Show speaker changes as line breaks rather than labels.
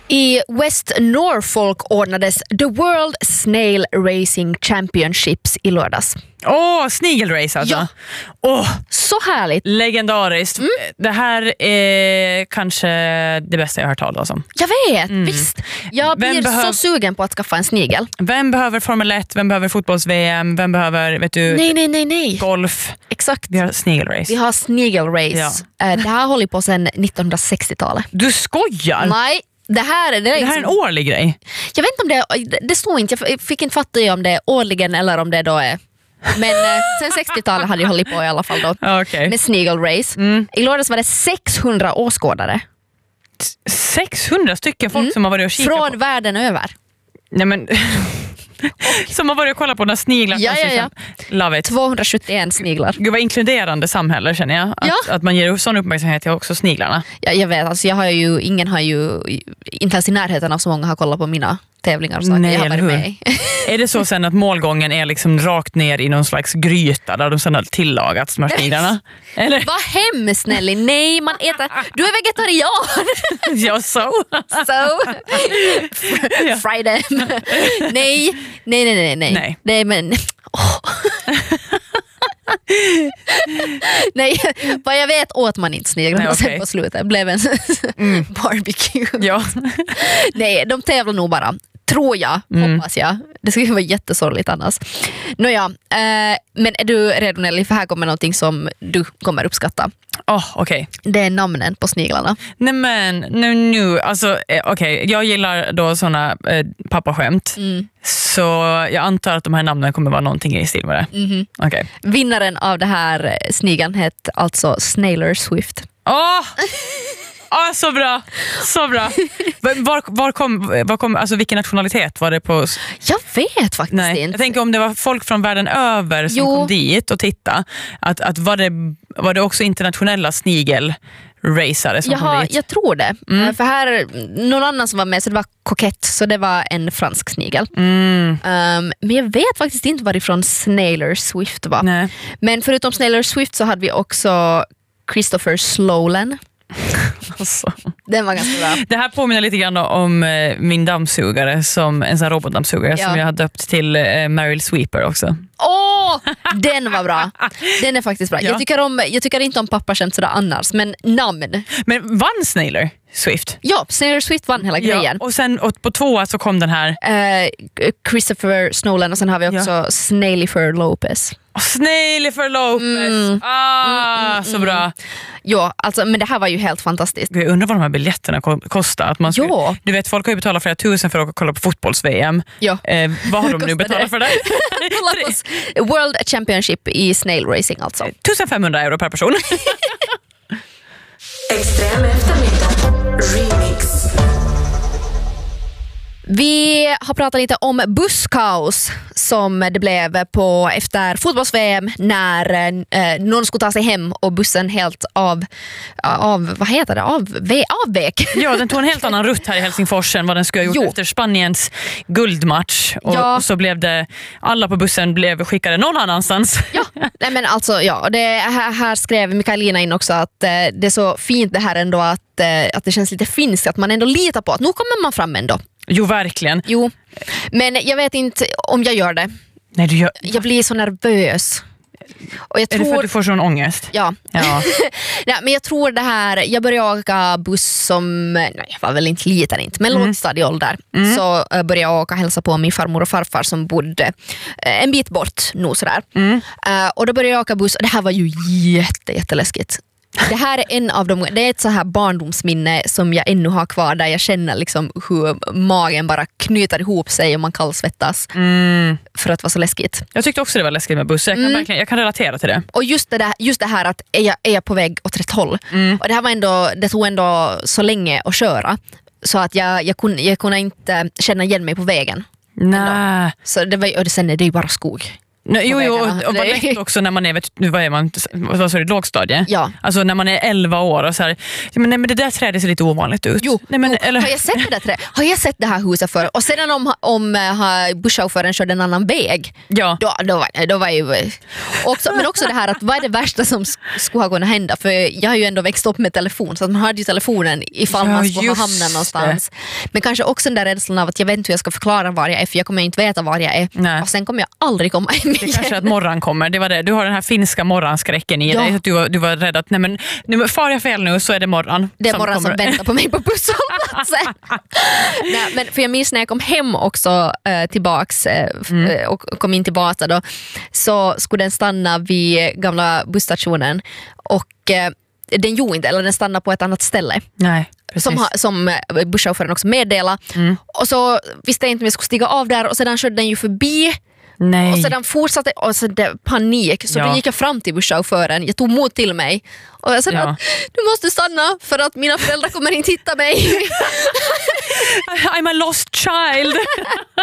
I West Norfolk ordnades The World Snail Racing Championships i lördags.
Snigelrace alltså.
Ja. Så härligt.
Legendariskt. Det här är kanske det bästa jag har hört talas om.
Jag vet, visst. Jag blir så sugen på att skaffa en snigel.
Vem behöver Formel 1? Vem behöver fotbolls-VM? Vem behöver, vet du,
nej.
golf?
Exakt.
Vi har snigelrace.
Vi har snigelrace.
Ja.
Det här håller på sedan 1960-talet.
Du skojar?
Nej. Det här är
en årlig grej.
Jag vet inte om det står inte, jag fick inte fatta om det är årligen eller om det då är. Men sen 60-talet hade jag hållit på i alla fall då.
Okay.
Med Snigel Race. I lördags var det 600 åskådare.
600 stycken folk som har varit och kikat
från
på.
världen över.
Nej men som har varit och kollat på den här sniglar.
Ja.
Love it.
271 sniglar.
Gud vad inkluderande samhälle känner jag. Att man ger sån uppmärksamhet till också sniglarna.
Ja, jag vet, alltså ingen har ju inte ens i närheten av så många har kollat på mina tävlingar. Så
Nej,
jag har varit med.
Är det så sen att målgången är liksom rakt ner i någon slags gryta där de sen har tillagats de här sniglarna? Eller?
Vad hemskt, Nelly. Nej, man äter. Du är vegetarian.
Ja, så.
Fry them. Nej. Nej, men nej, vad jag vet åt man inte sniglar. Sen på slutet blev en barbecue.
Ja.
Nej, de tävlar nog bara. Tror jag, hoppas jag. Det skulle vara jättesorgligt annars. Nåja, men är du redo, Nelly? För här kommer någonting som du kommer uppskatta.
Okej.
Det är namnen på sniglarna.
Nej men, nu alltså, jag gillar då såna pappaskämt. Så jag antar att de här namnen kommer vara någonting i stil med det.
Vinnaren av det här snigeln hette alltså Snailer Swift.
Så bra. Var kom alltså vilken nationalitet var det på?
Jag vet faktiskt inte.
Jag tänker om det var folk från världen över som kom dit och titta. Att var det också internationella snigelracare som kom dit?
Jag tror det. För här, någon annan som var med, så det var Coquette, så det var en fransk snigel. Men jag vet faktiskt inte varifrån Snailer Swift var.
Nej.
Men förutom Snailer Swift så hade vi också Christopher Slowland.
Alltså.
Den var ganska bra.
Det här påminner lite grann om min dammsugare, som en sån robotdammsugare som jag har döpt till Meryl Sweeper också.
Den var bra. Den är faktiskt bra.
Ja.
Jag tycker inte om pappaskämt sådär annars, men namn.
Men vann Snailer Swift?
Ja, Snailer Swift vann hela grejen.
Och sen på 2 så kom den här
Christopher Snowland, och sen har vi också Snailifer Lopez.
Snailifer Lopez. Så bra.
Ja, alltså, men det här var ju helt fantastiskt.
Jag undrar vad de här biljetterna kostar. Att man du vet, folk har ju betalat flera tusen för att kolla på fotbolls-VM.
Ja.
Vad har de nu betalat för det?
World Championship i snail racing alltså.
1500 euro per person.
Extrem eftermiddag remix.
Vi har pratat lite om busskaos som det blev efter fotbolls-VM när någon skulle ta sig hem och bussen helt avvek.
Ja, den tog en helt annan rutt här i Helsingfors än vad den skulle ha gjort efter Spaniens guldmatch. Och så blev det, alla på bussen blev skickade någon annanstans.
Ja, nej men alltså det här skrev Mikaelina in också att det är så fint det här ändå att det känns lite finskt, att man ändå litar på att nu kommer man fram ändå.
Jo, verkligen.
Jo, men jag vet inte om jag gör det.
Nej,
jag blir så nervös. Och jag tror...
Är det för att du får sån ångest?
Ja. Nej, men jag tror det här, jag började åka buss som, jag var väl inte liten men lågstadieålder. Så började jag åka och hälsa på min farmor och farfar som bodde en bit bort nog sådär. Och då började jag åka buss och det här var ju jätteläskigt. Det här är det är ett så här barndomsminne som jag ännu har kvar, där jag känner liksom hur magen bara knyter ihop sig och man kallsvettas för att vara så läskigt.
Jag tyckte också det var läskigt med buss. Jag kan relatera till det.
Och just det här att är jag på väg åt rätt håll. Och det här var det tog ändå så länge att köra, så att jag kunde inte känna igen mig på vägen.
Nej.
Så sen är det ju bara skog.
Jo,
vägarna.
och vad
Det-
lätt också när man är, vad är man, vad sa du, lågstadie?
Ja.
Alltså när man är 11 år och så här, nej men det där trädet ser lite ovanligt ut. Nej, men, eller,
Har jag sett det där trädet? Har jag sett det här huset för? Och sedan om busschauffören körde en annan väg,
ja.
då var ju också, men också det här att vad är det värsta som skulle ha kunnat hända, för jag har ju ändå växt upp med telefon, så att man hade ju telefonen ifall
Ja,
man skulle ha
just
hamnat någonstans. Men kanske också den där rädslan av att jag vet inte hur jag ska förklara var jag är, för jag kommer inte veta var jag är.
Nej.
Och sen kommer jag aldrig komma hem
Det kanske att morgon kommer. Det var det. Du har den här finska morgonskräcken i
Ja.
dig. Att du var rädd att nej, men nu far jag fel nu så är det morgon.
det är morgon som väntar på mig på busshållplatsen. Nej, men för jag minns när jag kom hem också tillbaks och kom in till Vasa då, så skulle den stanna vid gamla busstationen och den gjorde inte, eller den stannade på ett annat ställe.
Nej, precis.
Som busschauffören också meddelade. Och så visste jag inte om jag skulle stiga av där och sedan körde den ju förbi.
Nej.
Och sedan fortsatte och så det panik. Så då gick jag fram till busschauffören. Jag tog mod till mig. Och jag sa att du måste stanna för att mina föräldrar kommer inte hitta mig.
I'm a lost child.